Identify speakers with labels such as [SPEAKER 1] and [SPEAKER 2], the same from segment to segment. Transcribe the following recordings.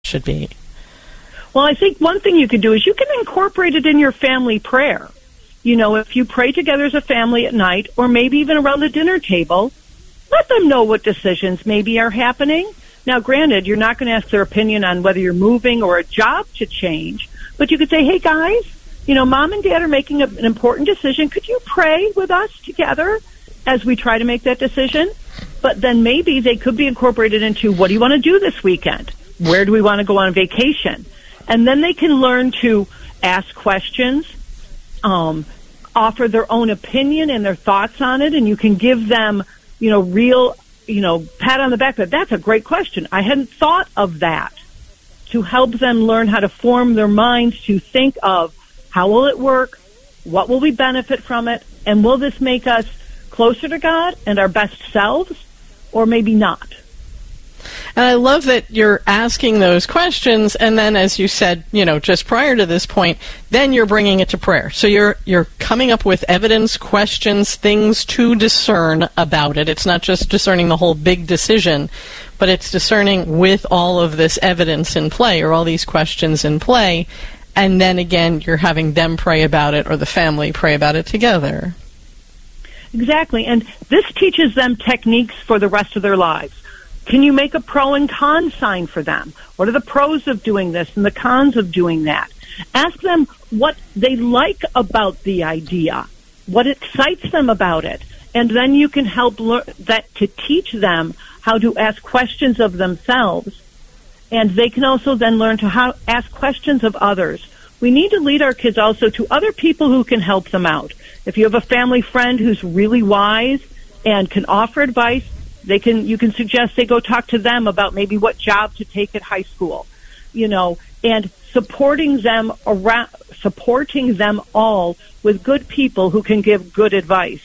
[SPEAKER 1] should be?
[SPEAKER 2] Well, I think one thing you could do is you can incorporate it in your family prayer. You know, if you pray together as a family at night, or maybe even around the dinner table, let them know what decisions maybe are happening. Now, granted, you're not going to ask their opinion on whether you're moving or a job to change, but you could say, hey, guys, you know, Mom and Dad are making an important decision. Could you pray with us together as we try to make that decision? But then maybe they could be incorporated into, what do you want to do this weekend? Where do we want to go on vacation? And then they can learn to ask questions, offer their own opinion and their thoughts on it, and you can give them, you know, real, you know, pat on the back. But that's a great question. I hadn't thought of that, to help them learn how to form their minds to think of, how will it work? What will we benefit from it? And will this make us closer to God and our best selves, or maybe not?
[SPEAKER 1] And I love that you're asking those questions, and then, as you said, you know, just prior to this point, then you're bringing it to prayer. So you're coming up with evidence, questions, things to discern about it. It's not just discerning the whole big decision, but it's discerning with all of this evidence in play, or all these questions in play, and then again, you're having them pray about it, or the family pray about it together.
[SPEAKER 2] Exactly, and this teaches them techniques for the rest of their lives. Can you make a pro and con sign for them? What are the pros of doing this and the cons of doing that? Ask them what they like about the idea, what excites them about it, and then you can help learn that, to teach them how to ask questions of themselves, and they can also then learn to ask questions of others. We need to lead our kids also to other people who can help them out. If you have a family friend who's really wise and can offer advice, you can suggest they go talk to them about maybe what job to take at high school, you know, and supporting them all with good people who can give good advice.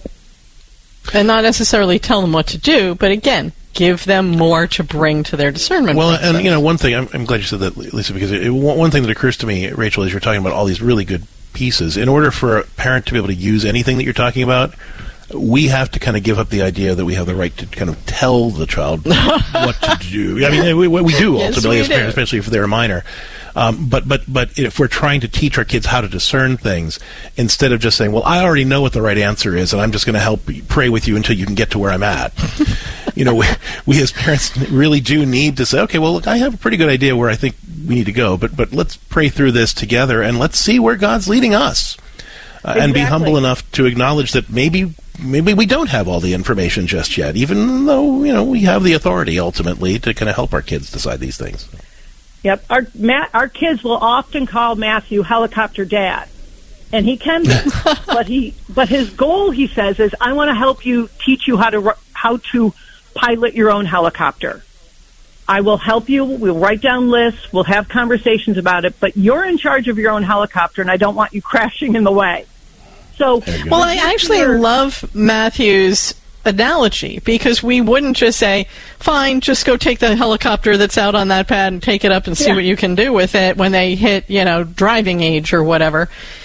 [SPEAKER 1] And not necessarily tell them what to do, but again, give them more to bring to their discernment.
[SPEAKER 3] Well,
[SPEAKER 1] process.
[SPEAKER 3] and you know, one thing, I'm glad you said that, Lisa, because one thing that occurs to me, Rachel, as you're talking about all these really good pieces, in order for a parent to be able to use anything that you're talking about, we have to kind of give up the idea that we have the right to kind of tell the child what to do. I mean, we do ultimately as parents, especially if they're a minor. But if we're trying to teach our kids how to discern things, instead of just saying, well, I already know what the right answer is, and I'm just going to help pray with you until you can get to where I'm at. You know, we as parents really do need to say, okay, well, look, I have a pretty good idea where I think we need to go, but let's pray through this together, and let's see where God's leading us.
[SPEAKER 2] Exactly.
[SPEAKER 3] And be humble enough to acknowledge that maybe we don't have all the information just yet, even though, you know, we have the authority ultimately to kind of help our kids decide these things.
[SPEAKER 2] Yep. Our kids will often call Matthew helicopter dad, and he can be. but his goal, he says, is I want to teach you how to pilot your own helicopter. I will help you. We'll write down lists. We'll have conversations about it, but you're in charge of your own helicopter, and I don't want you crashing in the way. So,
[SPEAKER 1] well, I actually love Matthew's analogy, because we wouldn't just say, fine, just go take the helicopter that's out on that pad and take it up and see what you can do with it when they hit, you know, driving age or whatever.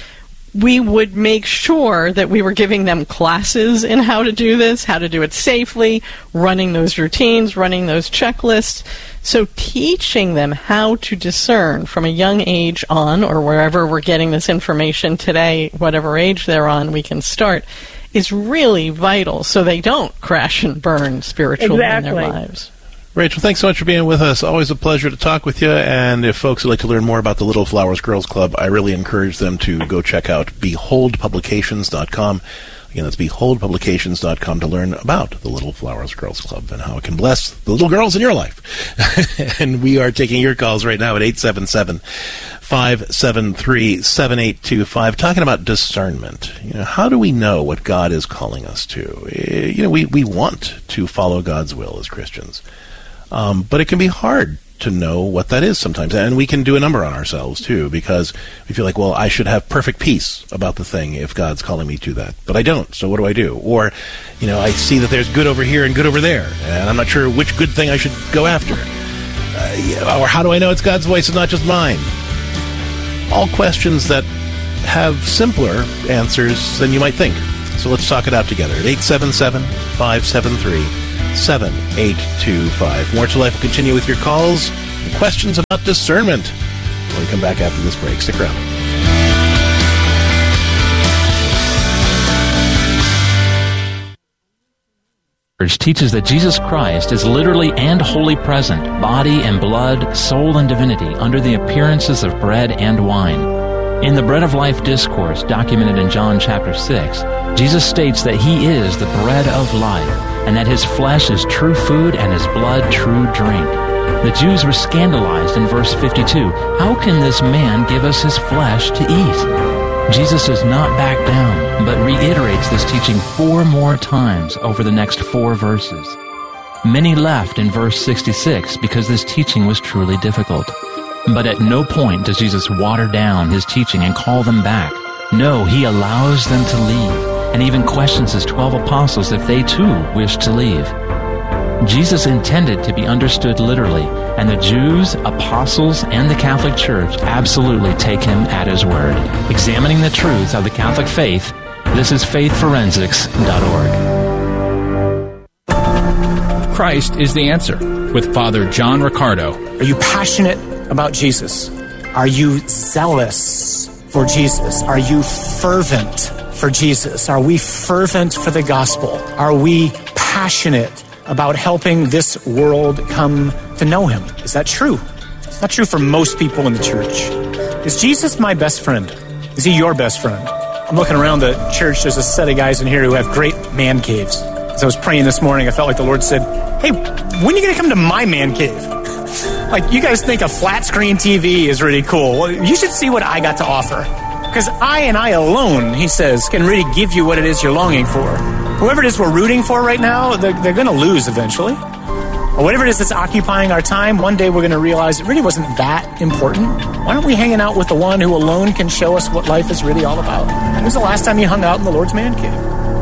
[SPEAKER 1] We would make sure that we were giving them classes in how to do this, how to do it safely, running those routines, running those checklists. So teaching them how to discern from a young age on, or wherever we're getting this information today, whatever age they're on, we can start, is really vital so they don't crash and burn spiritually in their lives.
[SPEAKER 3] Rachel, thanks so much for being with us. Always a pleasure to talk with you. And if folks would like to learn more about the Little Flowers Girls Club, I really encourage them to go check out beholdpublications.com. Again, that's beholdpublications.com to learn about the Little Flowers Girls Club and how it can bless the little girls in your life. And we are taking your calls right now at 877-573-7825, talking about discernment. You know, how do we know what God is calling us to? You know, we want to follow God's will as Christians. But it can be hard to know what that is sometimes. And we can do a number on ourselves, too, because we feel like, well, I should have perfect peace about the thing if God's calling me to that. But I don't, so what do I do? Or, you know, I see that there's good over here and good over there, and I'm not sure which good thing I should go after. Or how do I know it's God's voice and not just mine? All questions that have simpler answers than you might think. So let's talk it out together at 877-573-7825. More to Life will continue with your calls questions about discernment. When we come back after this break, stick around.
[SPEAKER 4] Church teaches that Jesus Christ is literally and wholly present, body and blood, soul and divinity, under the appearances of bread and wine. In the Bread of Life discourse, documented in John chapter 6, Jesus states that he is the bread of life, and that his flesh is true food and his blood true drink. The Jews were scandalized in verse 52. How can this man give us his flesh to eat? Jesus does not back down, but reiterates this teaching 4 more times over the next 4 verses. Many left in verse 66 because this teaching was truly difficult. But at no point does Jesus water down his teaching and call them back. No, he allows them to leave, and even questions his 12 apostles if they too wish to leave. Jesus intended to be understood literally, and the Jews, apostles, and the Catholic Church absolutely take him at his word. Examining the truths of the Catholic faith, this is faithforensics.org.
[SPEAKER 5] Christ is the answer, with Father John Riccardo.
[SPEAKER 6] Are you passionate about Jesus? Are you zealous for Jesus? Are you fervent for Jesus? Are we fervent for the gospel? Are we passionate about helping this world come to know him? Is that true? It's not true for most people in the church. Is Jesus my best friend? Is he your best friend? I'm looking around the church. There's a set of guys in here who have great man caves. As I was praying this morning, I felt like the Lord said, hey, when are you going to come to my man cave? Like, you guys think a flat screen TV is really cool. Well, you should see what I got to offer. Because I and I alone, he says, can really give you what it is you're longing for. Whoever it is we're rooting for right now, they're going to lose eventually. Or whatever it is that's occupying our time, one day we're going to realize it really wasn't that important. Why aren't we hanging out with the one who alone can show us what life is really all about? When was the last time you hung out in the Lord's man cave?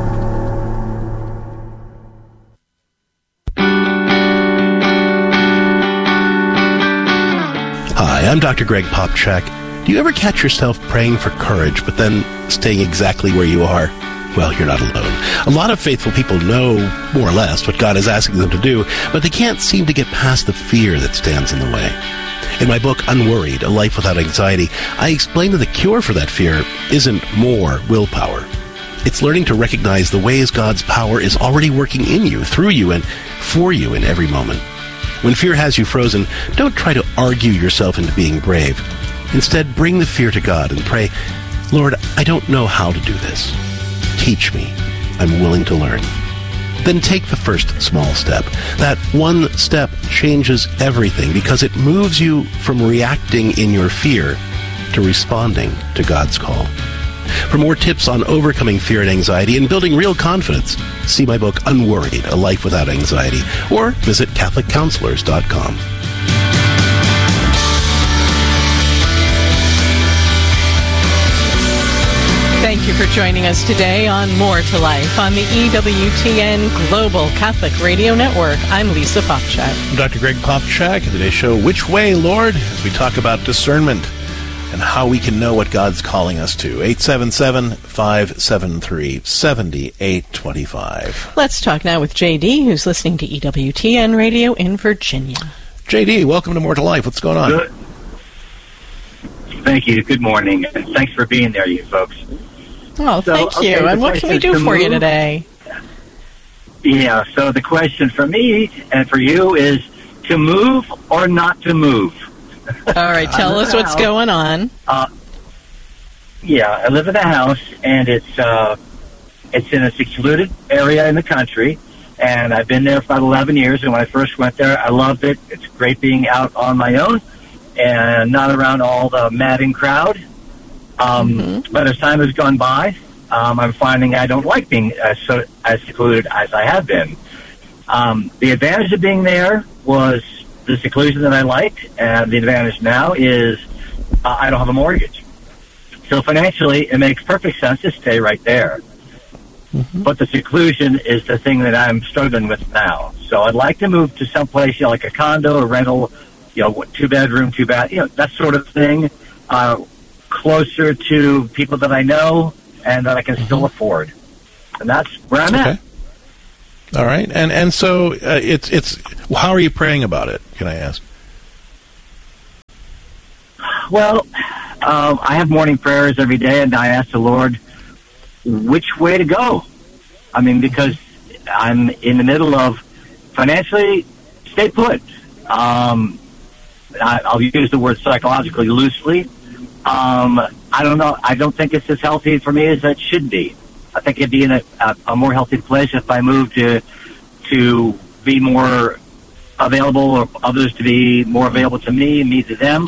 [SPEAKER 3] Hi, I'm Dr. Greg Popchak. Do you ever catch yourself praying for courage, but then staying exactly where you are? Well, you're not alone. A lot of faithful people know, more or less, what God is asking them to do, but they can't seem to get past the fear that stands in the way. In my book, Unworried, A Life Without Anxiety, I explain that the cure for that fear isn't more willpower. It's learning to recognize the ways God's power is already working in you, through you, and for you in every moment. When fear has you frozen, don't try to argue yourself into being brave. Instead, bring the fear to God and pray, Lord, I don't know how to do this. Teach me. I'm willing to learn. Then take the first small step. That one step changes everything because it moves you from reacting in your fear to responding to God's call. For more tips on overcoming fear and anxiety and building real confidence, see my book, Unworried, A Life Without Anxiety, or visit CatholicCounselors.com.
[SPEAKER 1] Thank you for joining us today on More to Life on the EWTN Global Catholic Radio Network. I'm Lisa Popchak.
[SPEAKER 3] I'm Dr. Greg Popchak, and today's show, Which Way, Lord? As we talk about discernment and how we can know what God's calling us to. 877-573-7825.
[SPEAKER 1] Let's talk now with JD, who's listening to EWTN Radio in Virginia.
[SPEAKER 3] JD, welcome to More to Life. What's going on?
[SPEAKER 7] Good. Thank you. Good morning. And thanks for being there, you folks.
[SPEAKER 1] Oh, thank you. And what can we do for you today?
[SPEAKER 7] Yeah, so the question for me and for you is to move or not to move.
[SPEAKER 1] All right, tell us what's going on.
[SPEAKER 7] Yeah, I live in a house, and it's in a secluded area in the country, and I've been there for about 11 years, and when I first went there, I loved it. It's great being out on my own and not around all the madding crowd. But as time has gone by, I'm finding I don't like being as secluded as I have been. The advantage of being there was the seclusion that I liked, and the advantage now is I don't have a mortgage. So financially, it makes perfect sense to stay right there. But the seclusion is the thing that I'm struggling with now. So I'd like to move to someplace, like a condo, a rental, 2-bedroom, 2-bath, that sort of thing, closer to people that I know and that I can still afford. And that's where I'm at.
[SPEAKER 3] All right. And so it's how are you praying about it, can I ask?
[SPEAKER 7] Well, I have morning prayers every day, and I ask the Lord which way to go. I mean, because I'm in the middle of financially stay put. I'll use the word psychologically loosely. I don't know. I don't think it's as healthy for me as it should be. I think it'd be in a more healthy place if I moved to be more available, or others to be more available to me and me to them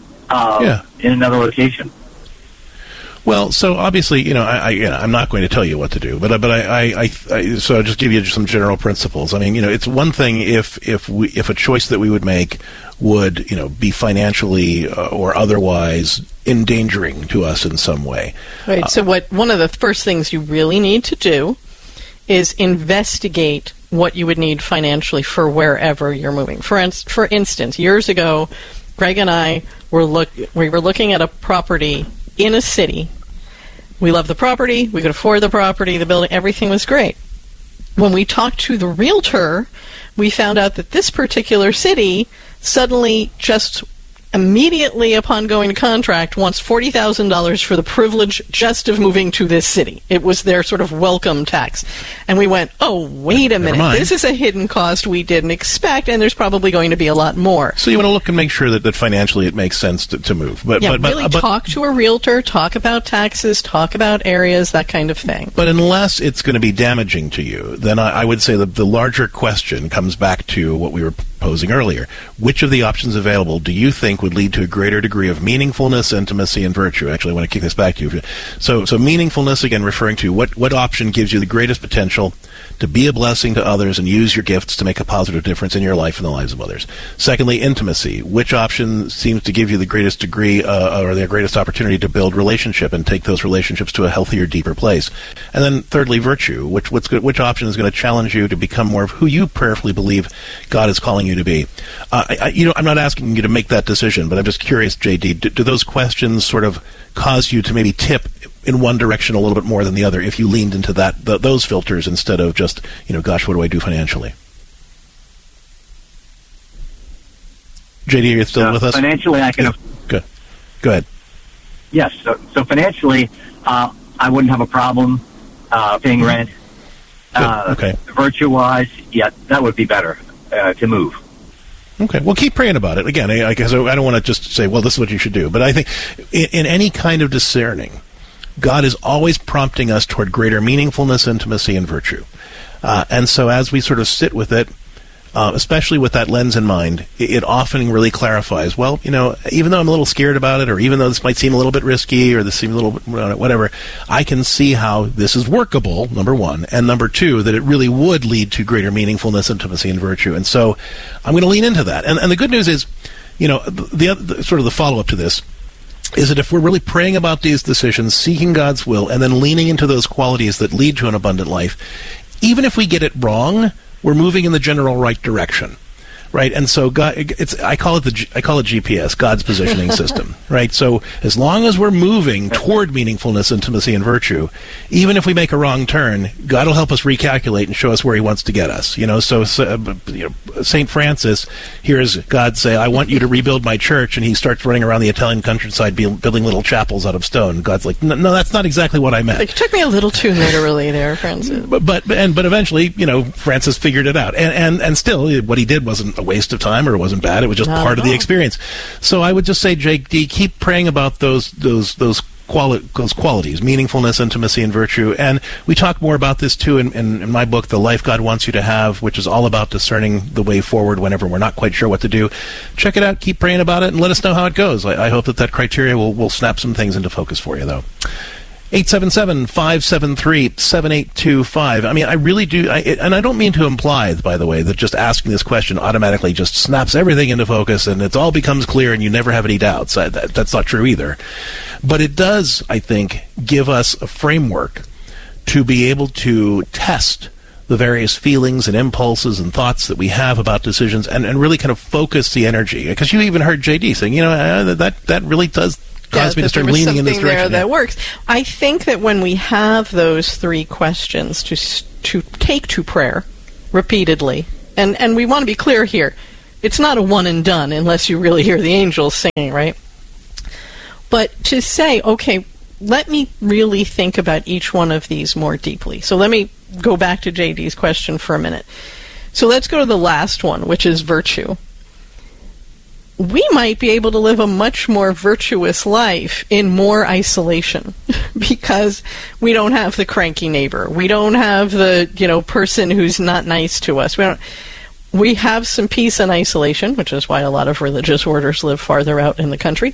[SPEAKER 7] in another location.
[SPEAKER 3] Well, so obviously, I'm not going to tell you what to do, but so I'll just give you some general principles. I mean, it's one thing if a choice that we would make would, be financially or otherwise endangering to us in some way.
[SPEAKER 1] Right. So one of the first things you really need to do is investigate what you would need financially for wherever you're moving. For instance, years ago, Greg and I were looking at a property in a city. We loved the property, we could afford the property, the building, everything was great. When we talked to the realtor, we found out that this particular city suddenly, just immediately upon going to contract, wants $40,000 for the privilege just of moving to this city. It was their sort of welcome tax. And we went, oh, wait a minute. This is a hidden cost we didn't expect, and there's probably going to be a lot more.
[SPEAKER 3] So you want to look and make sure that financially it makes sense to move. But
[SPEAKER 1] talk to a realtor, talk about taxes, talk about areas, that kind of thing.
[SPEAKER 3] But unless it's going to be damaging to you, then I would say that the larger question comes back to what we were posing earlier. Which of the options available do you think would lead to a greater degree of meaningfulness, intimacy, and virtue? Actually, I want to kick this back to you. So meaningfulness, again, referring to what option gives you the greatest potential to be a blessing to others and use your gifts to make a positive difference in your life and the lives of others. Secondly, intimacy. Which option seems to give you the greatest degree or the greatest opportunity to build relationship and take those relationships to a healthier, deeper place? And then thirdly, virtue. Which option is going to challenge you to become more of who you prayerfully believe God is calling you to be? I'm not asking you to make that decision, but I'm just curious, JD, do those questions sort of cause you to maybe tip in one direction a little bit more than the other if you leaned into those filters instead of just, gosh, what do I do financially? JD, are you still with us?
[SPEAKER 7] Financially, I can...
[SPEAKER 3] Good. Go ahead.
[SPEAKER 7] Yes. So financially, I wouldn't have a problem paying rent.
[SPEAKER 3] Okay.
[SPEAKER 7] Virtue-wise, that would be better to move.
[SPEAKER 3] Okay. Well, keep praying about it. Again, I guess I don't want to just say, well, this is what you should do. But I think in any kind of discerning, God is always prompting us toward greater meaningfulness, intimacy, and virtue. And so as we sort of sit with it, especially with that lens in mind, it often really clarifies, well, even though I'm a little scared about it, or even though this might seem a little bit risky, or this seems a little bit whatever, I can see how this is workable, number one, and number two, that it really would lead to greater meaningfulness, intimacy, and virtue. And so I'm going to lean into that. And the good news is, the sort of the follow-up to this is that if we're really praying about these decisions, seeking God's will, and then leaning into those qualities that lead to an abundant life, even if we get it wrong, we're moving in the general right direction, right? And so God, I call it GPS, God's positioning system, right? So as long as we're moving toward meaningfulness, intimacy, and virtue, even if we make a wrong turn, God will help us recalculate and show us where He wants to get us. So Saint Francis hears God say, "I want you to rebuild my church," and he starts running around the Italian countryside building little chapels out of stone. God's like, "No, that's not exactly what I meant."
[SPEAKER 1] It took me a little too literally there, Francis.
[SPEAKER 3] But eventually, Francis figured it out, and still, what he did wasn't a waste of time, or it wasn't bad. It was just part of the experience. So I would just say, JD, keep praying about those qualities, meaningfulness, intimacy, and virtue. And we talk more about this too in my book, The Life God Wants You to Have, which is all about discerning the way forward whenever we're not quite sure what to do. Check it out, keep praying about it, and let us know how it goes. I hope that criteria will snap some things into focus for you, though. 877-573-7825. I mean, I really do, and I don't mean to imply, by the way, that just asking this question automatically just snaps everything into focus and it all becomes clear and you never have any doubts. That's not true either. But it does, I think, give us a framework to be able to test the various feelings and impulses and thoughts that we have about decisions and really kind of focus the energy. Because you even heard JD saying, that really does cause me to start leaning in this direction.
[SPEAKER 1] There that works. I think that when we have those three questions to take to prayer repeatedly, and we want to be clear here, it's not a one and done unless you really hear the angels singing, right? But to say, okay, let me really think about each one of these more deeply. So let me go back to JD's question for a minute. So let's go to the last one, which is virtue. We might be able to live a much more virtuous life in more isolation because we don't have the cranky neighbor. We don't have the, person who's not nice to us. We have some peace and isolation, which is why a lot of religious orders live farther out in the country.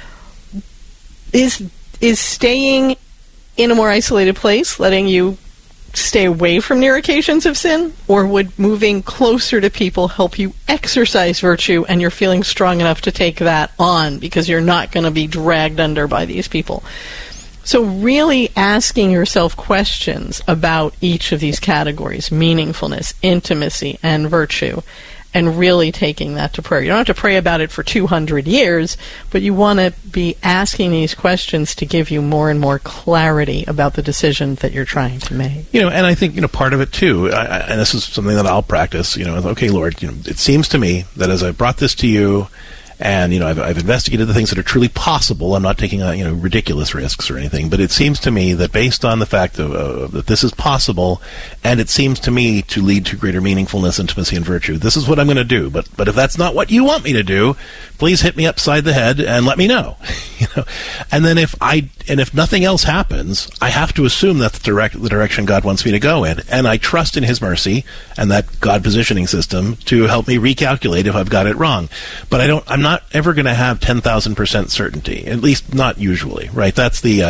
[SPEAKER 1] Is staying in a more isolated place letting you stay away from near occasions of sin, or would moving closer to people help you exercise virtue and you're feeling strong enough to take that on because you're not going to be dragged under by these people? So really asking yourself questions about each of these categories, meaningfulness, intimacy, and virtue, and really taking that to prayer. You don't have to pray about it for 200 years, but you want to be asking these questions to give you more and more clarity about the decision that you're trying to make.
[SPEAKER 3] And I think, part of it too, and this is something that I'll practice, okay, Lord, it seems to me that as I brought this to you, and, I've investigated the things that are truly possible. I'm not taking, ridiculous risks or anything. But it seems to me that based on the fact that this is possible, and it seems to me to lead to greater meaningfulness, intimacy, and virtue, this is what I'm going to do. But if that's not what you want me to do, please hit me upside the head and let me know. And then if nothing else happens, I have to assume that's the direction God wants me to go in. And I trust in His mercy and that God positioning system to help me recalculate if I've got it wrong. But I'm not ever going to have 10,000% certainty, at least not usually, right? That's the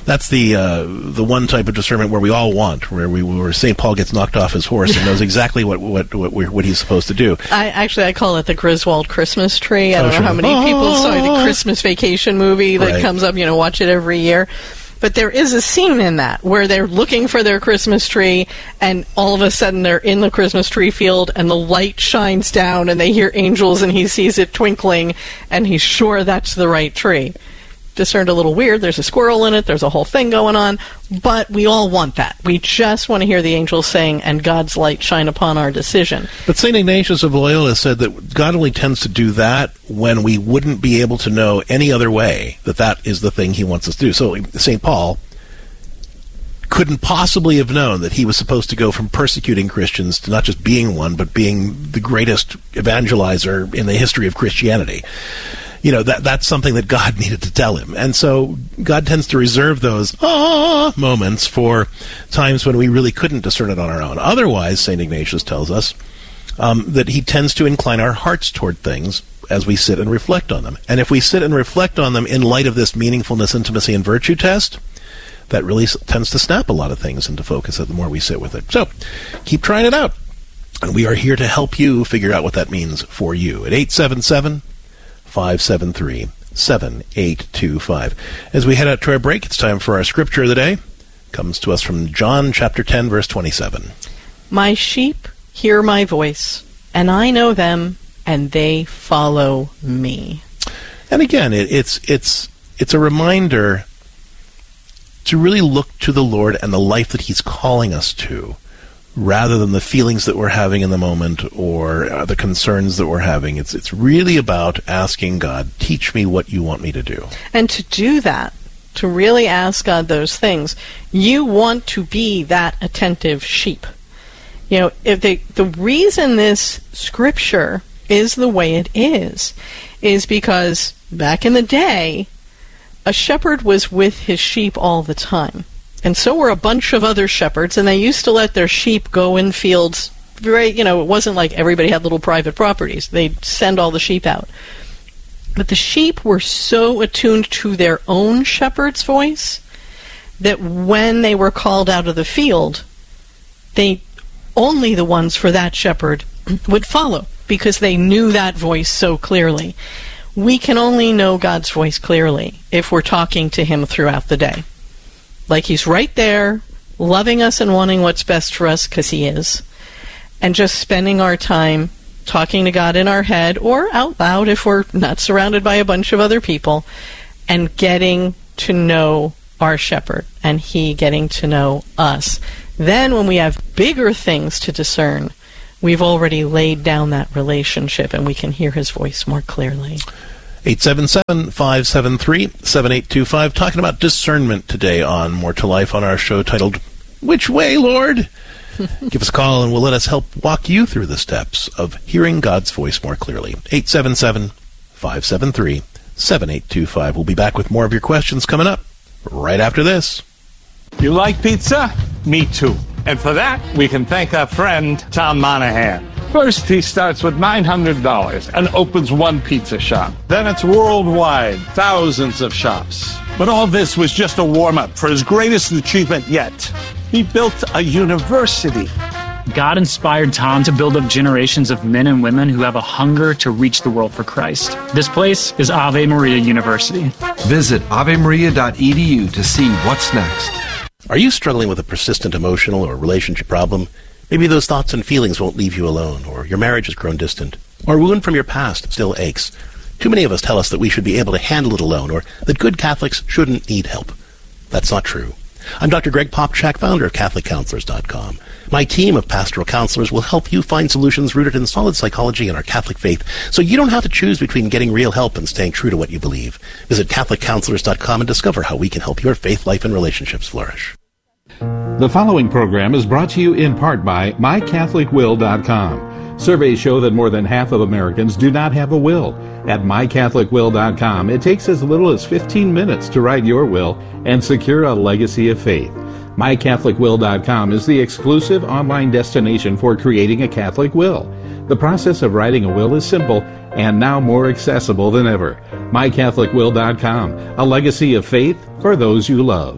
[SPEAKER 3] one type of discernment where we all want, where St. Paul gets knocked off his horse and knows exactly what he's supposed to do.
[SPEAKER 1] I call it the Griswold Christmas tree. I don't know how many people saw the Christmas Vacation movie that comes up, watch it every year. But there is a scene in that where they're looking for their Christmas tree, and all of a sudden they're in the Christmas tree field, and the light shines down, and they hear angels, and he sees it twinkling, and he's sure that's the right tree. Discerned a little weird. There's a squirrel in it. There's a whole thing going on. But we all want that. We just want to hear the angels sing and God's light shine upon our decision.
[SPEAKER 3] But St. Ignatius of Loyola said that God only tends to do that when we wouldn't be able to know any other way that is the thing He wants us to do. So St. Paul couldn't possibly have known that he was supposed to go from persecuting Christians to not just being one, but being the greatest evangelizer in the history of Christianity. That's something that God needed to tell him. And so God tends to reserve those moments for times when we really couldn't discern it on our own. Otherwise, St. Ignatius tells us that he tends to incline our hearts toward things as we sit and reflect on them. And if we sit and reflect on them in light of this meaningfulness, intimacy, and virtue test, that really tends to snap a lot of things into focus the more we sit with it. So keep trying it out. And we are here to help you figure out what that means for you at 877-573-7825. As we head out to our break, it's time for our scripture of the day. It comes to us from John chapter 10, verse 27.
[SPEAKER 1] My sheep hear my voice, and I know them, and they follow me.
[SPEAKER 3] And again, it's a reminder to really look to the Lord and the life that He's calling us to, rather than the feelings that we're having in the moment or the concerns that we're having. It's really about asking God, teach me what you want me to do.
[SPEAKER 1] And to do that, to really ask God those things, you want to be that attentive sheep. If the reason this scripture is the way it is because back in the day, a shepherd was with his sheep all the time. And so were a bunch of other shepherds, and they used to let their sheep go in fields. It wasn't like everybody had little private properties. They'd send all the sheep out. But the sheep were so attuned to their own shepherd's voice that when they were called out of the field, only the ones for that shepherd would follow, because they knew that voice so clearly. We can only know God's voice clearly if we're talking to Him throughout the day. Like He's right there, loving us and wanting what's best for us, because He is. And just spending our time talking to God in our head, or out loud if we're not surrounded by a bunch of other people, and getting to know our shepherd, and He getting to know us. Then when we have bigger things to discern, we've already laid down that relationship, and we can hear His voice more clearly.
[SPEAKER 3] 877-573-7825. Talking about discernment today on More to Life on our show titled, Which Way, Lord? Give us a call and we'll let us help walk you through the steps of hearing God's voice more clearly. 877-573-7825. We'll be back with more of your questions coming up right after this.
[SPEAKER 8] You like pizza? Me too. And for that, we can thank our friend, Tom Monahan. First, he starts with $900 and opens one pizza shop. Then it's worldwide, thousands of shops. But all this was just a warm-up for his greatest achievement yet. He built a university.
[SPEAKER 9] God inspired Tom to build up generations of men and women who have a hunger to reach the world for Christ. This place is Ave Maria University.
[SPEAKER 10] Visit avemaria.edu to see what's next.
[SPEAKER 3] Are you struggling with a persistent emotional or relationship problem? Maybe those thoughts and feelings won't leave you alone, or your marriage has grown distant, or a wound from your past still aches. Too many of us tell us that we should be able to handle it alone, or that good Catholics shouldn't need help. That's not true. I'm Dr. Greg Popchak, founder of CatholicCounselors.com. My team of pastoral counselors will help you find solutions rooted in solid psychology and our Catholic faith, so you don't have to choose between getting real help and staying true to what you believe. Visit CatholicCounselors.com and discover how we can help your faith life and relationships flourish.
[SPEAKER 11] The following program is brought to you in part by MyCatholicWill.com. Surveys show that more than half of Americans do not have a will. At MyCatholicWill.com, it takes as little as 15 minutes to write your will and secure a legacy of faith. MyCatholicWill.com is the exclusive online destination for creating a Catholic will. The process of writing a will is simple and now more accessible than ever. MyCatholicWill.com, a legacy of faith for those you love.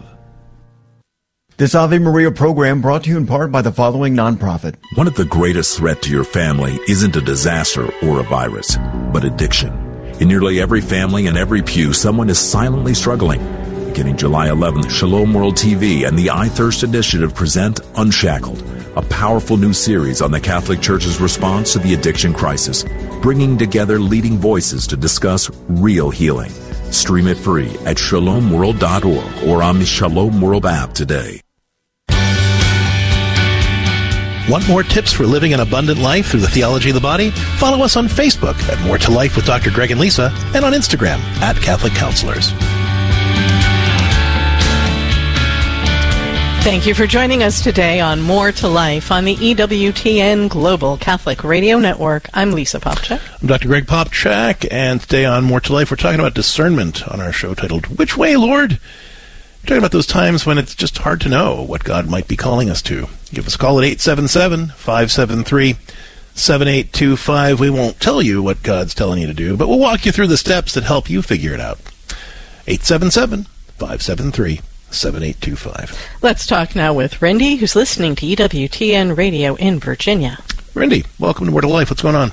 [SPEAKER 12] This Ave Maria program brought to you in part by the following nonprofit.
[SPEAKER 13] One of the greatest threats to your family isn't a disaster or a virus, but addiction. In nearly every family and every pew, someone is silently struggling. Beginning July 11th, Shalom World TV and the I Thirst Initiative present Unshackled, a powerful new series on the Catholic Church's response to the addiction crisis, bringing together leading voices to discuss real healing. Stream it free at shalomworld.org or on the Shalom World app today.
[SPEAKER 3] Want more tips for living an abundant life through the theology of the body? Follow us on Facebook at More to Life with Dr. Greg and Lisa, and on Instagram at Catholic Counselors.
[SPEAKER 1] Thank you for joining us today on More to Life on the EWTN Global Catholic Radio Network. I'm Lisa Popchak.
[SPEAKER 3] I'm Dr. Greg Popchak, and today on More to Life, we're talking about discernment on our show titled, Which Way, Lord? We're talking about those times when it's just hard to know what God might be calling us to. Give us a call at 877-573-7825. We won't tell you what God's telling you to do, but we'll walk you through the steps that help you figure it out. 877-573-7825.
[SPEAKER 1] Let's talk now with Rindy, who's listening to EWTN Radio in Virginia.
[SPEAKER 3] Rindy, welcome to More to Life. What's going on?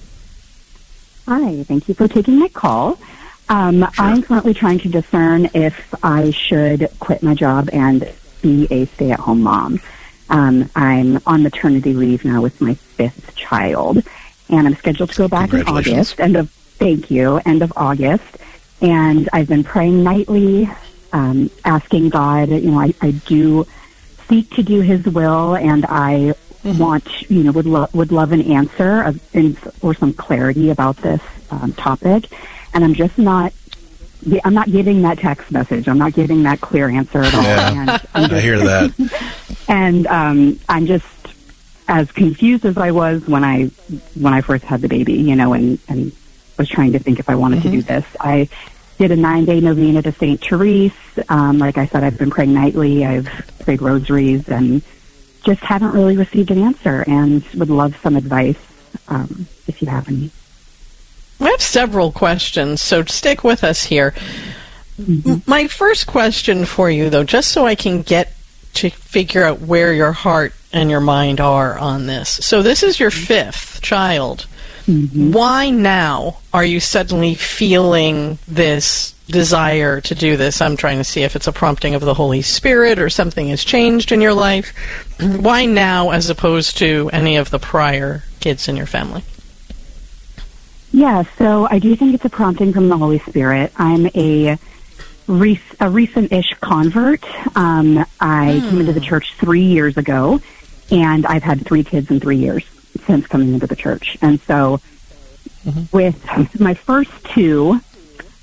[SPEAKER 14] Hi, thank you for taking my call. Sure. I'm currently trying to discern if I should quit my job and be a stay-at-home mom. I'm on maternity leave now with my 5th child, and I'm scheduled to go back in August, end of August. And I've been praying nightly, asking God, I do seek to do His will, and I want, would love an answer or some clarity about this topic. And I'm just not getting that text message. I'm not getting that clear answer at all.
[SPEAKER 3] Yeah, I hear that.
[SPEAKER 14] And I'm just as confused as I was when I first had the baby, and was trying to think if I wanted to do this. I did a 9-day novena to St. Therese. Like I said, I've been praying nightly. I've prayed rosaries and just haven't really received an answer, and would love some advice if you have any.
[SPEAKER 1] I have several questions, so stick with us here. My first question for you, though, just so I can get to figure out where your heart and your mind are on this. So this is your 5th child. Why now are you suddenly feeling this desire to do this? I'm trying to see if it's a prompting of the Holy Spirit or something has changed in your life. Why now as opposed to any of the prior kids in your family?
[SPEAKER 14] Yeah, so I do think it's a prompting from the Holy Spirit. I'm a recent-ish convert. I came into the church 3 years ago, and I've had 3 kids in 3 years since coming into the church. And so with my first 2,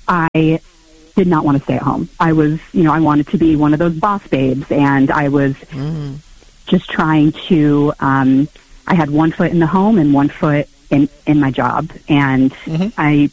[SPEAKER 14] I did not want to stay at home. I was, I wanted to be one of those boss babes, and I was just trying to, I had one foot in the home and one foot in my job. And it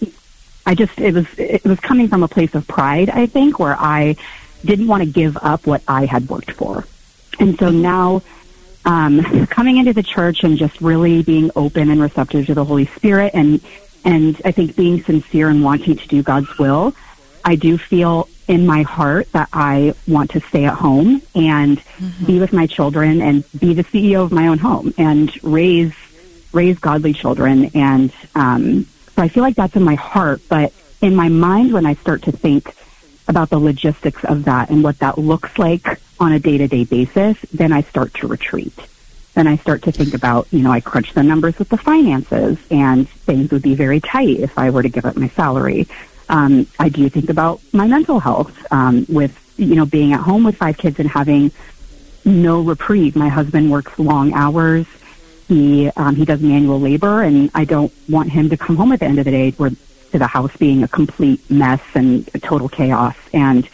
[SPEAKER 14] was coming from a place of pride, I think, where I didn't want to give up what I had worked for. And so now, coming into the church and just really being open and receptive to the Holy Spirit, and I think being sincere and wanting to do God's will, I do feel in my heart that I want to stay at home and be with my children and be the CEO of my own home and raise godly children. And so I feel like that's in my heart. But in my mind, when I start to think about the logistics of that and what that looks like on a day-to-day basis, then I start to retreat. Then I start to think about, I crunch the numbers with the finances, and things would be very tight if I were to give up my salary. I do think about my mental health with, being at home with 5 kids and having no reprieve. My husband works long hours. He does manual labor, and I don't want him to come home at the end of the day to the house being a complete mess and a total chaos. And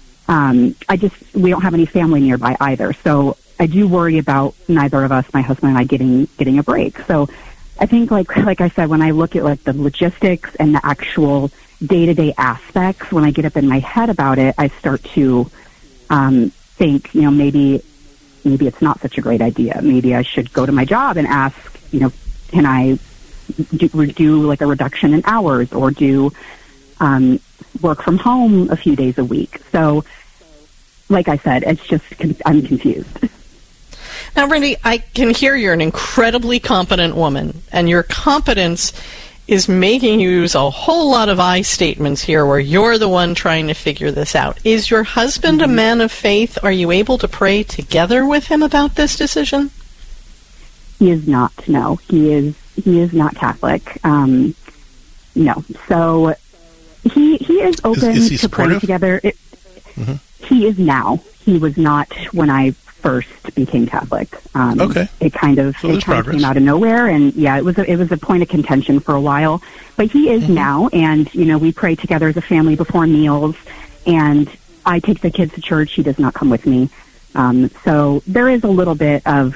[SPEAKER 14] we don't have any family nearby either. So I do worry about neither of us, my husband and I, getting a break. So I think, like I said, when I look at the logistics and the actual day-to-day aspects, when I get up in my head about it, I start to think, maybe it's not such a great idea. Maybe I should go to my job and ask, can I do a reduction in hours, or do work from home a few days a week? So, like I said, it's just, I'm confused.
[SPEAKER 1] Now, Randy, I can hear you're an incredibly competent woman, and your competence is making you use a whole lot of I statements here where you're the one trying to figure this out. Is your husband a man of faith? Are you able to pray together with him about this decision?
[SPEAKER 14] He is not, no. He is not Catholic. No. So he is open
[SPEAKER 3] is he
[SPEAKER 14] to praying together. He is now. He was not when I first became Catholic.
[SPEAKER 3] Okay.
[SPEAKER 14] It kind of came out of nowhere, and it was a point of contention for a while. But he is now, and we pray together as a family before meals, and I take the kids to church. He does not come with me. So there is a little bit of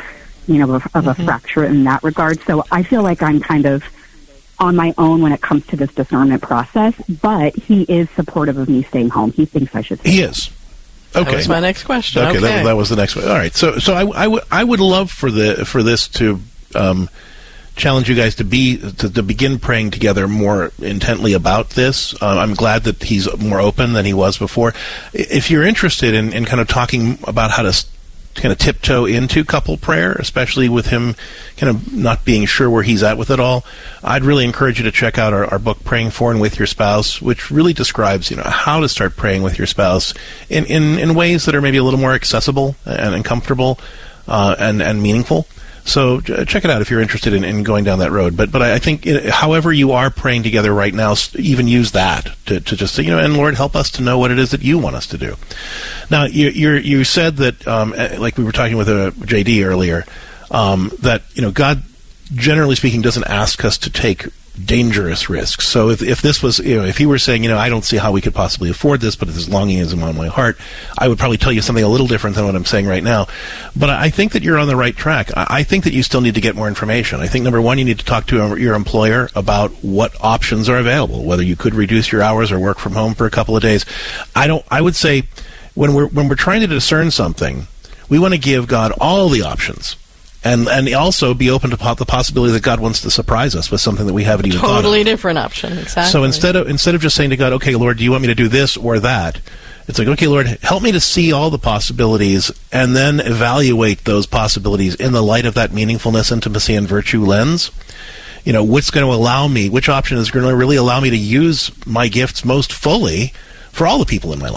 [SPEAKER 14] a fracture in that regard. So I feel like I'm kind of on my own when it comes to this discernment process, but he is supportive of me staying home. He thinks I should stay home.
[SPEAKER 3] He is. Okay.
[SPEAKER 1] That was my next question.
[SPEAKER 3] Okay. That was the next one. All right. So I would love for this to challenge you guys to begin praying together more intently about this. I'm glad that he's more open than he was before. If you're interested in kind of talking about how to kind of tiptoe into couple prayer, especially with him kind of not being sure where he's at with it all, I'd really encourage you to check out our book, Praying For and With Your Spouse, which really describes how to start praying with your spouse in ways that are maybe a little more accessible and comfortable and meaningful. So check it out if you're interested in going down that road. But I think however you are praying together right now, even use that to just say, and Lord, help us to know what it is that you want us to do. Now, you said that, like we were talking with JD earlier, that God, generally speaking, doesn't ask us to take dangerous risks. So if this was, if he were saying, I don't see how we could possibly afford this, but this longing is on my heart, I would probably tell you something a little different than what I'm saying right now. But I think that you're on the right track. I think that you still need to get more information. I think, number one, you need to talk to your employer about what options are available, whether you could reduce your hours or work from home for a couple of days. I would say when we're trying to discern something, we want to give God all the options. And also be open to the possibility that God wants to surprise us with something that we haven't even thought of.
[SPEAKER 1] Totally different option, exactly.
[SPEAKER 3] So instead of just saying to God, okay, Lord, do you want me to do this or that? It's like, okay, Lord, help me to see all the possibilities and then evaluate those possibilities in the light of that meaningfulness, intimacy, and virtue lens. What's going to allow me, which option is going to really allow me to use my gifts most fully for all the people in my life?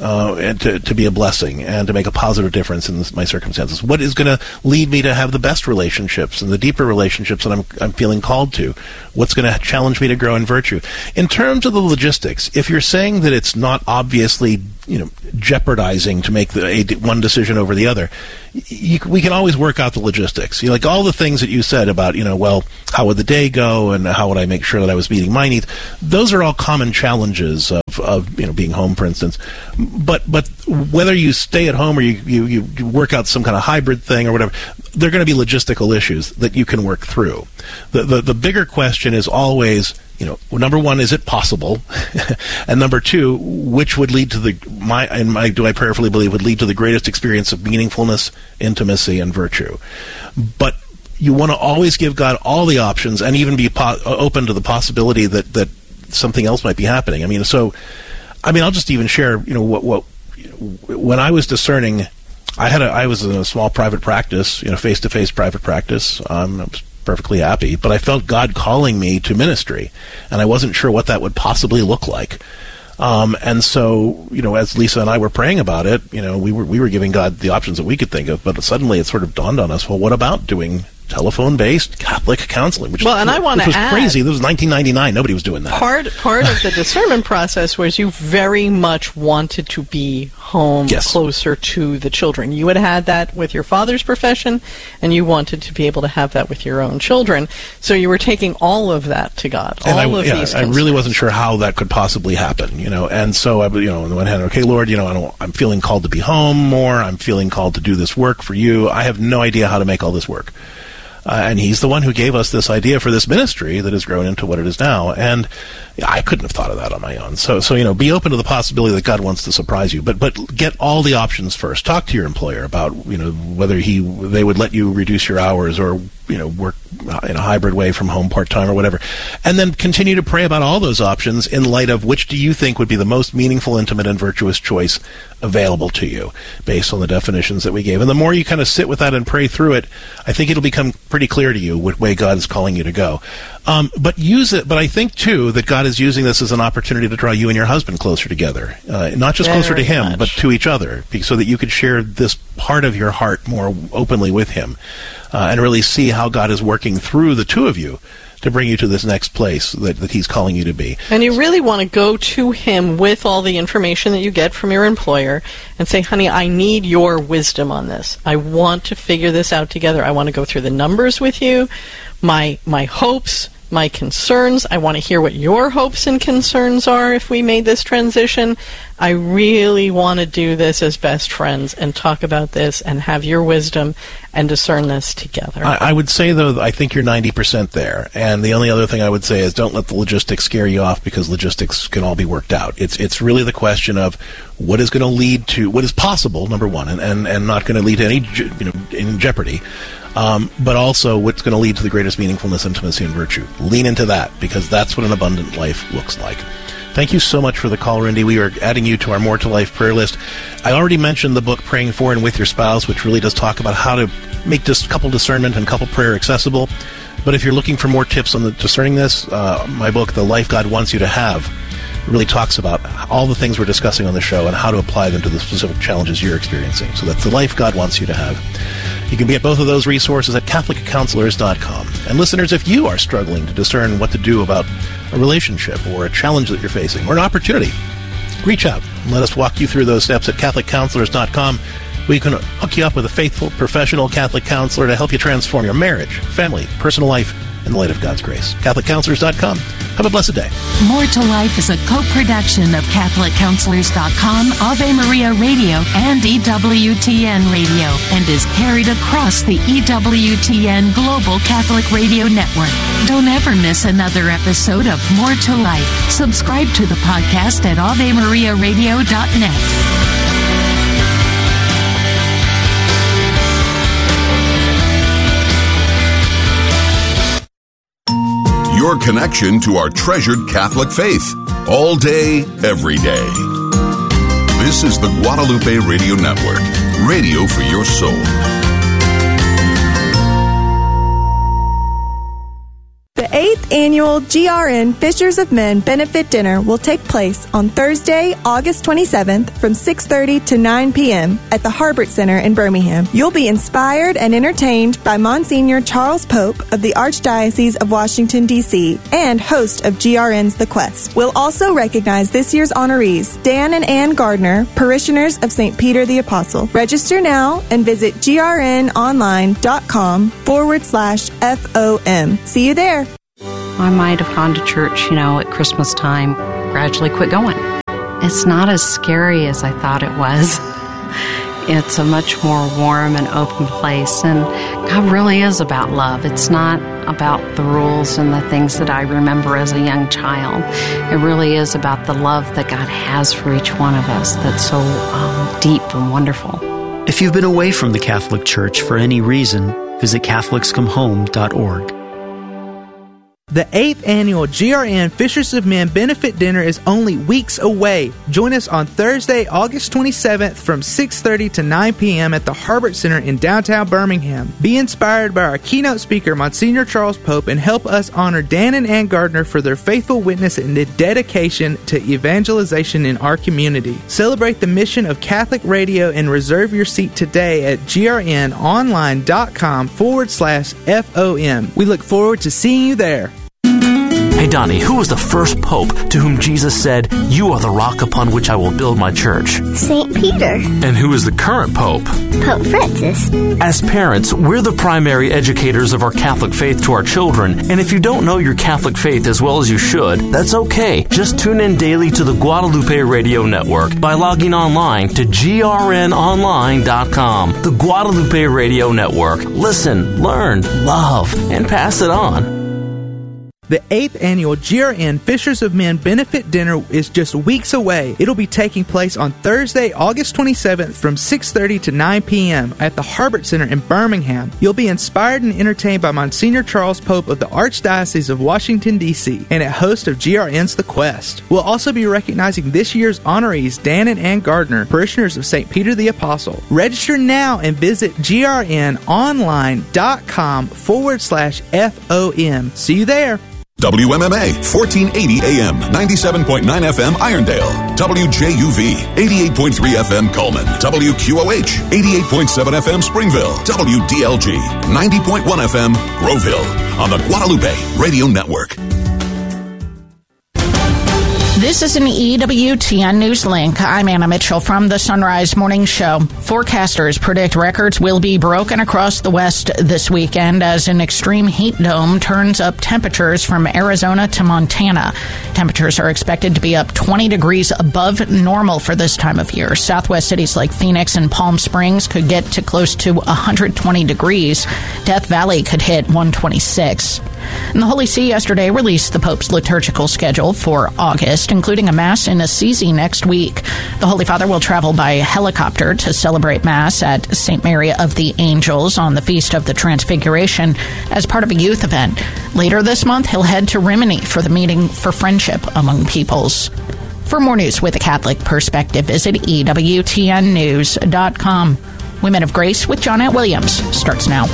[SPEAKER 3] and to be a blessing and to make a positive difference in my circumstances? What is going to lead me to have the best relationships and the deeper relationships that I'm feeling called to? What's going to challenge me to grow in virtue? In terms of the logistics, if you're saying that it's not obviously jeopardizing to make one decision over the other, we can always work out the logistics. Like all the things that you said about, well, how would the day go and how would I make sure that I was meeting my needs? Those are all common challenges of being home, for instance. But whether you stay at home or you work out some kind of hybrid thing or whatever, there are going to be logistical issues that you can work through. The bigger question is always, number one, is it possible? And number two, which would lead to do I prayerfully believe would lead to the greatest experience of meaningfulness, intimacy, and virtue? But you want to always give God all the options and even be open to the possibility that something else might be happening. I'll just even share, what when I was discerning, I was in a small private practice, face-to-face private practice. I was perfectly happy, but I felt God calling me to ministry, and I wasn't sure what that would possibly look like. And so, as Lisa and I were praying about it, we were giving God the options that we could think of, but suddenly it sort of dawned on us, well, what about doing telephone-based Catholic counseling, which was crazy. This was 1999. Nobody was doing that.
[SPEAKER 1] Part of the discernment process was you very much wanted to be home, closer to the children. You had that with your father's profession, and you wanted to be able to have that with your own children. So you were taking all of that to God.
[SPEAKER 3] I really wasn't sure how that could possibly happen, And so I, on the one hand, okay, Lord, I'm feeling called to be home more. I'm feeling called to do this work for you. I have no idea how to make all this work. And he's the one who gave us this idea for this ministry that has grown into what it is now. And I couldn't have thought of that on my own. So be open to the possibility that God wants to surprise you. But get all the options first. Talk to your employer about, whether they would let you reduce your hours or, work in a hybrid way from home part-time or whatever. And then continue to pray about all those options in light of which do you think would be the most meaningful, intimate, and virtuous choice available to you based on the definitions that we gave. And the more you kind of sit with that and pray through it, I think it'll become pretty clear to you what way God is calling you to go. But use it. But I think, too, that God is using this as an opportunity to draw you and your husband closer together. Not just closer to him, but to each other, so that you could share this part of your heart more openly with him and really see how God is working through the two of you to bring you to this next place that he's calling you to be.
[SPEAKER 1] And you really want to go to him with all the information that you get from your employer and say, honey, I need your wisdom on this. I want to figure this out together. I want to go through the numbers with you, my hopes, my concerns. I want to hear what your hopes and concerns are if we made this transition. I really want to do this as best friends and talk about this and have your wisdom and discern this together.
[SPEAKER 3] I would say, though, I think you're 90% there. And the only other thing I would say is don't let the logistics scare you off, because logistics can all be worked out. It's really the question of what is going to lead to what is possible, number one, and not going to lead to any in jeopardy. But also what's going to lead to the greatest meaningfulness, intimacy, and virtue. Lean into that, because that's what an abundant life looks like. Thank you so much for the call, Rindy. We are adding you to our More to Life prayer list. I already mentioned the book Praying For and With Your Spouse, which really does talk about how to make this couple discernment and couple prayer accessible. But if you're looking for more tips on discerning this, my book, The Life God Wants You to Have, really talks about all the things we're discussing on the show and how to apply them to the specific challenges you're experiencing. So that's The Life God Wants You to Have. You can get both of those resources at CatholicCounselors.com. And listeners, if you are struggling to discern what to do about a relationship or a challenge that you're facing or an opportunity, reach out and let us walk you through those steps at CatholicCounselors.com. We can hook you up with a faithful, professional Catholic counselor to help you transform your marriage, family, personal life in the light of God's grace. CatholicCounselors.com. Have a blessed day.
[SPEAKER 15] More to Life is a co-production of CatholicCounselors.com, Ave Maria Radio, and EWTN Radio, and is carried across the EWTN Global Catholic Radio Network. Don't ever miss another episode of More to Life. Subscribe to the podcast at AveMariaRadio.net.
[SPEAKER 16] Your connection to our treasured Catholic faith, all day, every day. This is the Guadalupe Radio Network, radio for your soul.
[SPEAKER 17] The 8th annual GRN Fishers of Men Benefit Dinner will take place on Thursday, August 27th from 6:30 to 9 p.m. at the Harbert Center in Birmingham. You'll be inspired and entertained by Monsignor Charles Pope of the Archdiocese of Washington, D.C. and host of GRN's The Quest. We'll also recognize this year's honorees, Dan and Ann Gardner, parishioners of St. Peter the Apostle. Register now and visit grnonline.com/FOM. See you there.
[SPEAKER 18] I might have gone to church, at Christmas time, gradually quit going. It's not as scary as I thought it was. It's a much more warm and open place, and God really is about love. It's not about the rules and the things that I remember as a young child. It really is about the love that God has for each one of us that's so deep and wonderful.
[SPEAKER 19] If you've been away from the Catholic Church for any reason, visit CatholicsComeHome.org.
[SPEAKER 20] The 8th annual GRN Fishers of Men Benefit Dinner is only weeks away. Join us on Thursday, August 27th from 6:30 to 9 p.m. at the Harbert Center in downtown Birmingham. Be inspired by our keynote speaker, Monsignor Charles Pope, and help us honor Dan and Ann Gardner for their faithful witness and dedication to evangelization in our community. Celebrate the mission of Catholic Radio and reserve your seat today at grnonline.com/FOM. We look forward to seeing you there.
[SPEAKER 21] Hey Donnie, who was the first pope to whom Jesus said, "You are the rock upon which I will build my church"?
[SPEAKER 22] St. Peter.
[SPEAKER 21] And who is the current pope?
[SPEAKER 22] Pope Francis.
[SPEAKER 21] As parents, we're the primary educators of our Catholic faith to our children, and if you don't know your Catholic faith as well as you should, that's okay. Just tune in daily to the Guadalupe Radio Network by logging online to grnonline.com. The Guadalupe Radio Network. Listen, learn, love, and pass it on.
[SPEAKER 20] The 8th annual GRN Fishers of Men Benefit Dinner is just weeks away. It'll be taking place on Thursday, August 27th from 6:30 to 9 p.m. at the Harbert Center in Birmingham. You'll be inspired and entertained by Monsignor Charles Pope of the Archdiocese of Washington, D.C. and a host of GRN's The Quest. We'll also be recognizing this year's honorees, Dan and Ann Gardner, parishioners of St. Peter the Apostle. Register now and visit grnonline.com/FOM. See you there.
[SPEAKER 16] WMMA 1480 AM 97.9 FM Irondale, WJUV 88.3 FM Coleman, WQOH 88.7 FM Springville, WDLG 90.1 FM Grove Hill on the Guadalupe Radio Network.
[SPEAKER 23] This is an EWTN News Link. I'm Anna Mitchell from the Sunrise Morning Show. Forecasters predict records will be broken across the West this weekend as an extreme heat dome turns up temperatures from Arizona to Montana. Temperatures are expected to be up 20 degrees above normal for this time of year. Southwest cities like Phoenix and Palm Springs could get to close to 120 degrees. Death Valley could hit 126. And the Holy See yesterday released the Pope's liturgical schedule for August, including a Mass in Assisi next week. The Holy Father will travel by helicopter to celebrate Mass at St. Mary of the Angels on the Feast of the Transfiguration as part of a youth event. Later this month, he'll head to Rimini for the Meeting for Friendship Among Peoples. For more news with a Catholic perspective, visit EWTNnews.com. Women of Grace with Johnnette Williams starts now.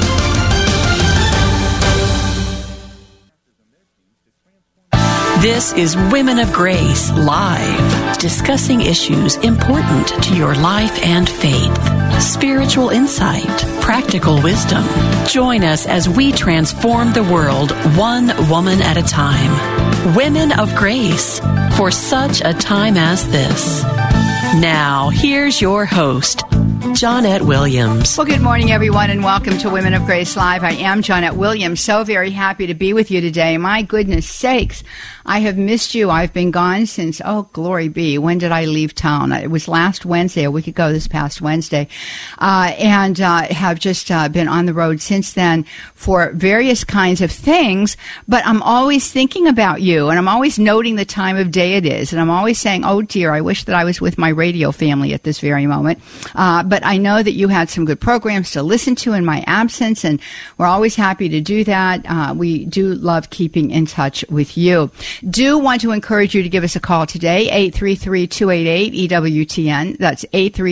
[SPEAKER 24] This is Women of Grace Live, discussing issues important to your life and faith. Spiritual insight, practical wisdom. Join us as we transform the world one woman at a time. Women of Grace, for such a time as this. Now, here's your host, Johnnette Williams.
[SPEAKER 25] Well, good morning, everyone, and welcome to Women of Grace Live. I am Johnnette Williams. So very happy to be with you today. My goodness sakes, I have missed you. I've been gone since, glory be. When did I leave town? It was last Wednesday, a week ago this past Wednesday, and have just been on the road since then for various kinds of things. But I'm always thinking about you, and I'm always noting the time of day it is, and I'm always saying, oh dear, I wish that I was with my radio family at this very moment. but I know that you had some good programs to listen to in my absence, and we're always happy to do that. We do love keeping in touch with you. Do want to encourage you to give us a call today, 833-288-EWTN. That's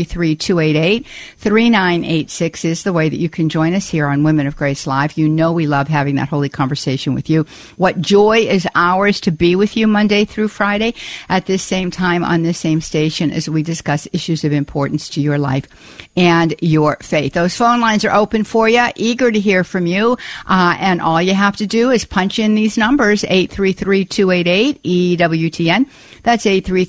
[SPEAKER 25] 833-288-3986 is the way that you can join us here on Women of Grace Live. You know we love having that holy conversation with you. What joy is ours to be with you Monday through Friday at this same time on this same station as we discuss issues of importance to your life and your faith. Those phone lines are open for you. Eager to hear from you. And all you have to do is punch in these numbers, 833-288-EWTN. That's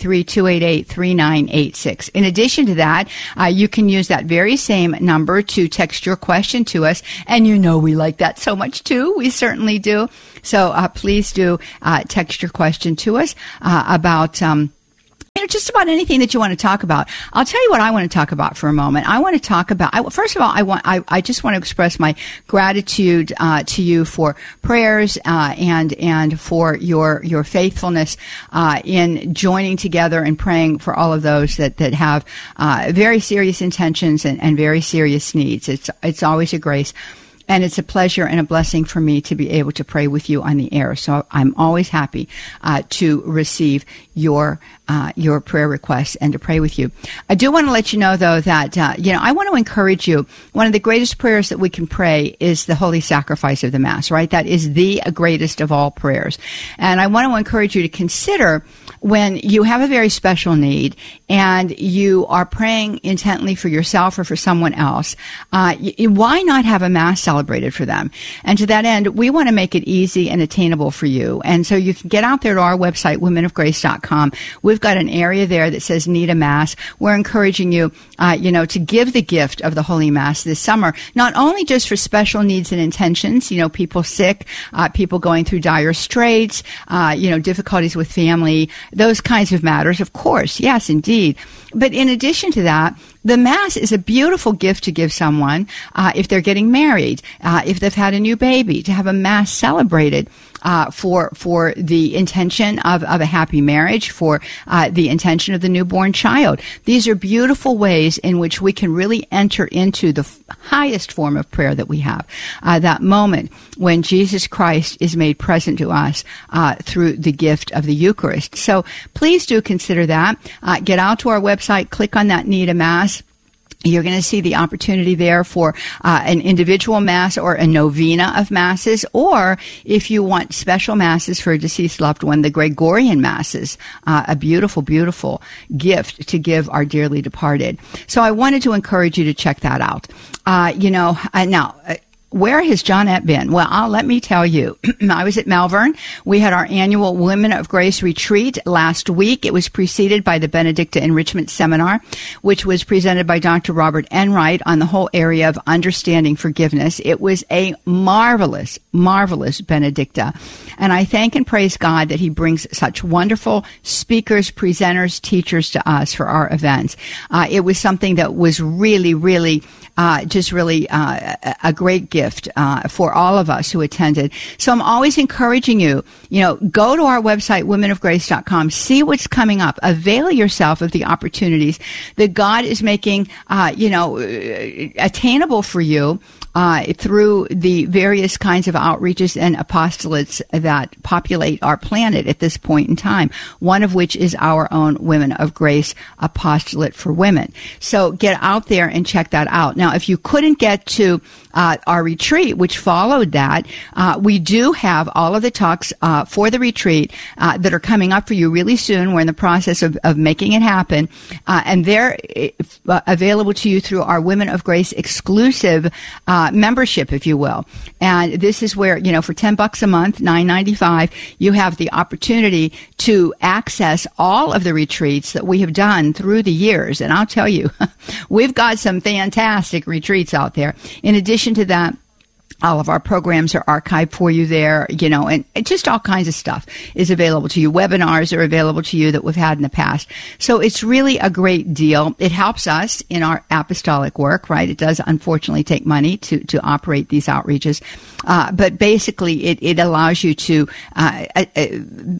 [SPEAKER 25] 833-288-3986. In addition to that, you can use that very same number to text your question to us. And you know we like that so much too. We certainly do. So please do text your question to us about just about anything that you want to talk about. I'll tell you what I want to talk about for a moment. I want to talk about, first of all, I just want to express my gratitude to you for prayers and for your faithfulness in joining together and praying for all of those that have very serious intentions and very serious needs. It's always a grace. And it's a pleasure and a blessing for me to be able to pray with you on the air. So I'm always happy to receive your prayer requests and to pray with you. I do want to let you know, though, that I want to encourage you. One of the greatest prayers that we can pray is the holy sacrifice of the Mass, right? That is the greatest of all prayers. And I want to encourage you to consider when you have a very special need and you are praying intently for yourself or for someone else, why not have a Mass celebrated for them? And to that end, we want to make it easy and attainable for you. And so you can get out there to our website, womenofgrace.com. We've got an area there that says Need a Mass. We're encouraging you, to give the gift of the Holy Mass this summer, not only just for special needs and intentions, people sick, people going through dire straits, difficulties with family, those kinds of matters, of course. Yes, indeed. But in addition to that, the Mass is a beautiful gift to give someone if they're getting married, if they've had a new baby, to have a Mass celebrated for the intention of a happy marriage, for the intention of the newborn child. These are beautiful ways in which we can really enter into the highest form of prayer that we have, that moment when Jesus Christ is made present to us through the gift of the Eucharist. So please do consider that. Get out to our website, click on that Need a Mass. You're going to see the opportunity there for an individual Mass or a novena of Masses, or if you want special Masses for a deceased loved one, the Gregorian Masses, a beautiful, beautiful gift to give our dearly departed. So I wanted to encourage you to check that out. Now, where has Johnette been? Well, let me tell you. I was at Malvern. We had our annual Women of Grace retreat last week. It was preceded by the Benedicta Enrichment Seminar, which was presented by Dr. Robert Enright on the whole area of understanding forgiveness. It was a marvelous, marvelous Benedicta. And I thank and praise God that He brings such wonderful speakers, presenters, teachers to us for our events. It was something that was really, really a great gift for all of us who attended. So I'm always encouraging you, go to our website, womenofgrace.com, see what's coming up. Avail yourself of the opportunities that God is making, attainable for you through the various kinds of outreaches and apostolates that populate our planet at this point in time, one of which is our own Women of Grace apostolate for women. So get out there and check that out. Now, if you couldn't get to our retreat, which followed that, we do have all of the talks for the retreat that are coming up for you really soon. We're in the process of making it happen, and they're available to you through our Women of Grace exclusive membership, if you will. And this is where, for $10 a month, $9.95, you have the opportunity to access all of the retreats that we have done through the years. And I'll tell you, we've got some fantastic retreats out there. In addition to that, all of our programs are archived for you there, and just all kinds of stuff is available to you. Webinars are available to you that we've had in the past. So it's really a great deal. It helps us in our apostolic work, right? It does unfortunately take money to operate these outreaches. But basically it allows you to,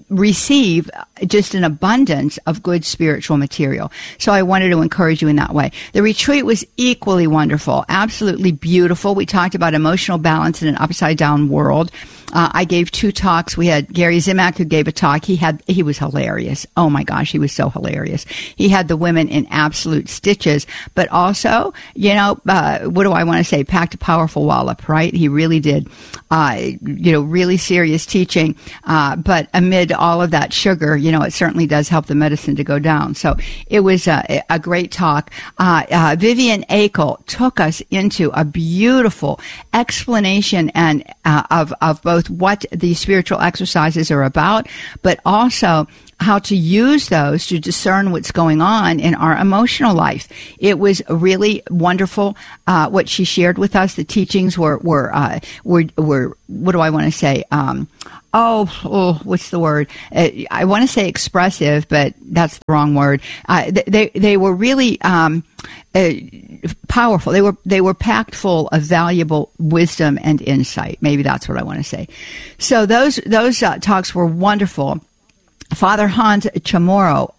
[SPEAKER 25] receive just an abundance of good spiritual material. So I wanted to encourage you in that way. The retreat was equally wonderful, absolutely beautiful. We talked about emotional balance in an upside down world. I gave 2 talks. We had Gary Zimak, who gave a talk. He was hilarious. Oh my gosh, he was so hilarious. He had the women in absolute stitches, but also, what do I want to say? Packed a powerful wallop, right? He really did. Really serious teaching. But amid all of that sugar, it certainly does help the medicine to go down. So it was a great talk. Vivian Akel took us into a beautiful explanation and of both what the spiritual exercises are about, but also how to use those to discern what's going on in our emotional life. It was really wonderful what she shared with us. The teachings were what do I want to say? What's the word? I want to say expressive, but that's the wrong word. They were really powerful. They were packed full of valuable wisdom and insight. Maybe that's what I want to say. So those talks were wonderful. Father Hans Chamorro,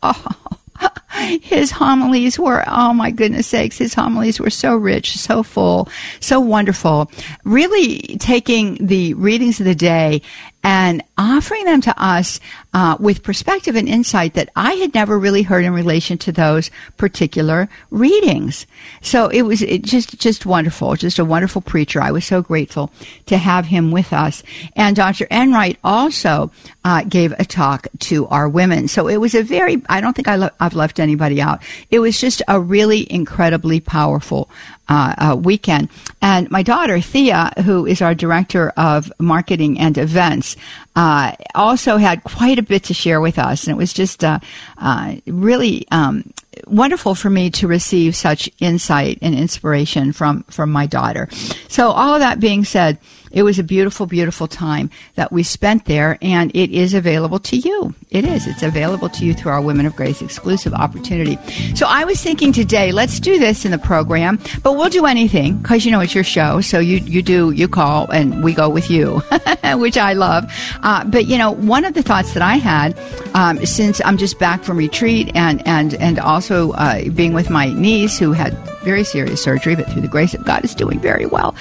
[SPEAKER 25] his homilies were, oh my goodness sakes, his homilies were so rich, so full, so wonderful. Really taking the readings of the day and offering them to us with perspective and insight that I had never really heard in relation to those particular readings. So it was just wonderful, just a wonderful preacher. I was so grateful to have him with us. And Dr. Enright also gave a talk to our women. So it was I don't think I've left anybody out. It was just a really incredibly powerful weekend. And my daughter, Thea, who is our director of marketing and events, also had quite a bit to share with us. And it was just really wonderful for me to receive such insight and inspiration from my daughter. So all of that being said, it was a beautiful, beautiful time that we spent there, and it is available to you. It is. It's available to you through our Women of Grace exclusive opportunity. So I was thinking today, let's do this in the program, but we'll do anything because, it's your show. So you call and we go with you, which I love. But, one of the thoughts that I had, since I'm just back from retreat and also being with my niece who had very serious surgery, but through the grace of God is doing very well.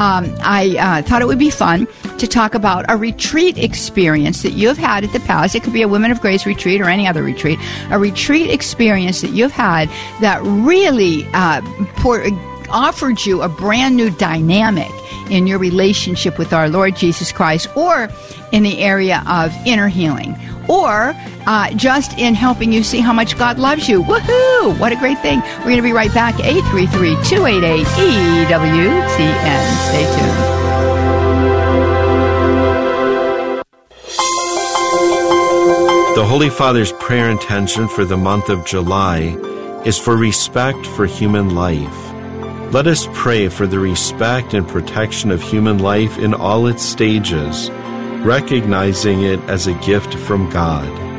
[SPEAKER 25] I thought it would be fun to talk about a retreat experience that you've had at the palace. It could be a Women of Grace retreat or any other retreat. A retreat experience that you've had that really offered you a brand new dynamic in your relationship with our Lord Jesus Christ, or in the area of inner healing, or just in helping you see how much God loves you. Woohoo! What a great thing. We're going to be right back. 833-288-EWTN. Stay tuned.
[SPEAKER 2] The Holy Father's prayer intention for the month of July is for respect for human life. Let us pray for the respect and protection of human life in all its stages, recognizing it as a gift from God.